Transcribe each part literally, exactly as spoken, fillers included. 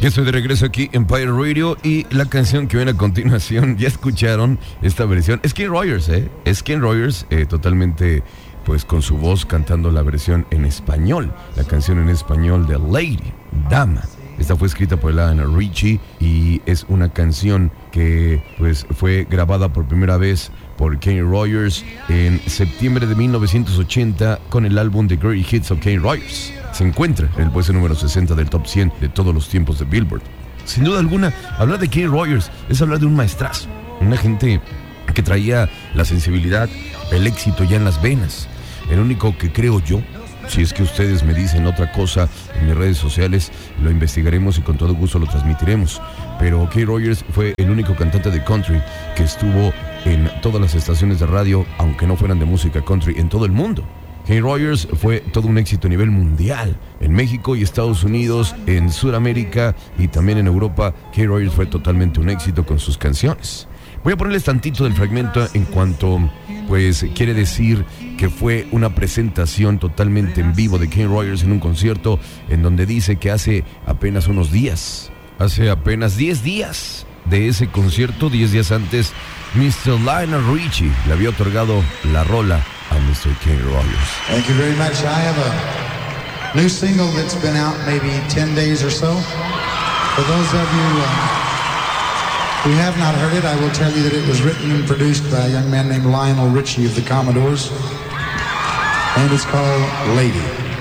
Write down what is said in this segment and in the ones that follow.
Ya estoy de regreso aquí en Pirate Radio y la canción que viene a continuación, ya escucharon esta versión. Es Kenny Rogers, ¿eh? Es Kenny Rogers eh, totalmente, pues con su voz cantando la versión en español. La canción en español de Lady, Dama. Esta fue escrita por Lionel Richie y es una canción que pues fue grabada por primera vez por Kenny Rogers en septiembre de mil novecientos ochenta con el álbum The Great Hits of Kenny Rogers. Se encuentra en el puesto número sesenta del top cien de todos los tiempos de Billboard. Sin duda alguna, hablar de Kenny Rogers es hablar de un maestrazo, una gente que traía la sensibilidad, el éxito ya en las venas. El único que creo yo, si es que ustedes me dicen otra cosa en mis redes sociales, lo investigaremos y con todo gusto lo transmitiremos. Pero Kenny Rogers fue el único cantante de country que estuvo en todas las estaciones de radio, aunque no fueran de música country, en todo el mundo. Kenny Rogers fue todo un éxito a nivel mundial, en México y Estados Unidos, en Sudamérica y también en Europa. Kenny Rogers fue totalmente un éxito con sus canciones. Voy a ponerles tantito del fragmento en cuanto, pues, quiere decir que fue una presentación totalmente en vivo de Kenny Rogers en un concierto en donde dice que hace apenas unos días, hace apenas diez días de ese concierto, diez días antes, mister Lionel Richie le había otorgado la rola a mister Kenny Rogers. Thank you very much. I have a new single that's been out maybe ten days or so. For those of you uh, who have not heard it, I will tell you that it was written and produced by a young man named Lionel Richie of the Commodores. And it's called Lady.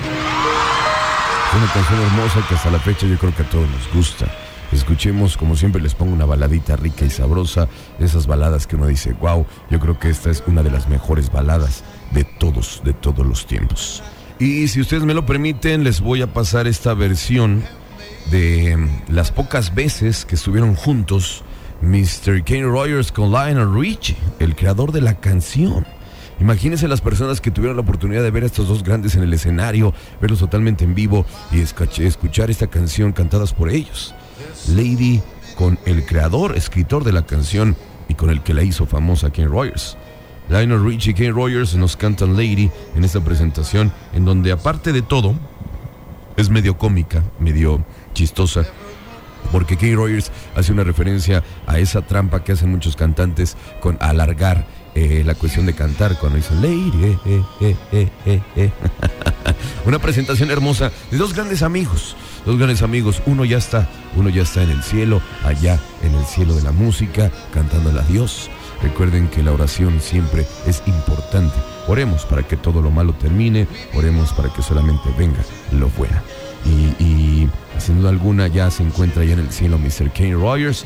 Es una canción hermosa que hasta la fecha yo creo que a todos nos gusta. Escuchemos, como siempre les pongo una baladita rica y sabrosa, esas baladas que uno dice, wow, yo creo que esta es una de las mejores baladas de todos, de todos los tiempos. Y si ustedes me lo permiten, les voy a pasar esta versión de las pocas veces que estuvieron juntos mister Kenny Rogers con Lionel Richie, el creador de la canción. Imagínense las personas que tuvieron la oportunidad de ver a estos dos grandes en el escenario, verlos totalmente en vivo y escuchar esta canción cantadas por ellos. Lady, con el creador, escritor de la canción y con el que la hizo famosa, Kenny Rogers. Lionel Richie y Kenny Rogers nos cantan Lady en esta presentación, en donde aparte de todo es medio cómica, medio chistosa, porque Kenny Rogers hace una referencia a esa trampa que hacen muchos cantantes con alargar eh, la cuestión de cantar cuando dicen Lady, eh, eh, eh, eh, eh, eh. Una presentación hermosa de dos grandes amigos, dos grandes amigos, uno ya está, uno ya está en el cielo, allá en el cielo de la música, cantándole a Dios. Recuerden que la oración siempre es importante. Oremos para que todo lo malo termine, oremos para que solamente venga lo bueno. Y, y sin duda alguna ya se encuentra allá en el cielo mister Kenny Rogers,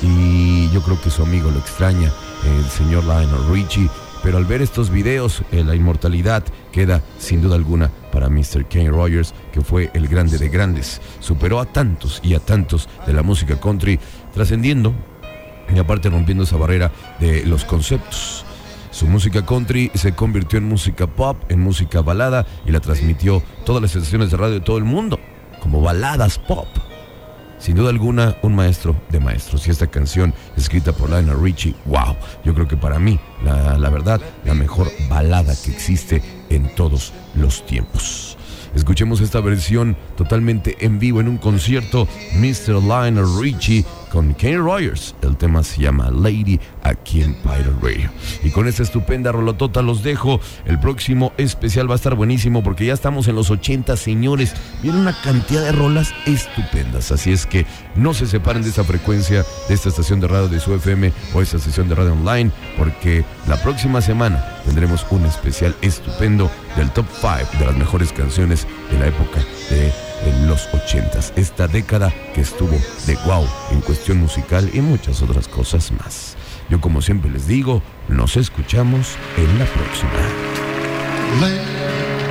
y yo creo que su amigo lo extraña, el señor Lionel Richie. Pero al ver estos videos, eh, la inmortalidad queda sin duda alguna para mister Kenny Rogers, que fue el grande de grandes. Superó a tantos y a tantos de la música country, trascendiendo y aparte rompiendo esa barrera de los conceptos. Su música country se convirtió en música pop, en música balada, y la transmitió todas las estaciones de radio de todo el mundo como baladas pop. Sin duda alguna, un maestro de maestros. Y esta canción, escrita por Lionel Richie, wow, yo creo que para mí, la, la verdad, la mejor balada que existe en todos los tiempos. Escuchemos esta versión totalmente en vivo en un concierto, mister Lionel Richie con Kenny Rogers. El tema se llama Lady, aquí en Pirate Radio. Y con esta estupenda rolotota los dejo. El próximo especial va a estar buenísimo porque ya estamos en los ochenta, señores. Viene una cantidad de rolas estupendas. Así es que no se separen de esta frecuencia, de esta estación de radio de su F M o esta estación de radio online, porque la próxima semana tendremos un especial estupendo del top cinco de las mejores canciones de la época de en los ochentas, esta década que estuvo de guau en cuestión musical y muchas otras cosas más. Yo, como siempre les digo, nos escuchamos en la próxima.